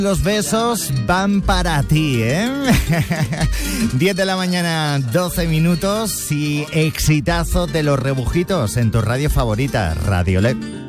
Los besos van para ti, ¿eh? 10 de la mañana, 12 minutos y exitazo de los rebujitos en tu radio favorita, Radio LED.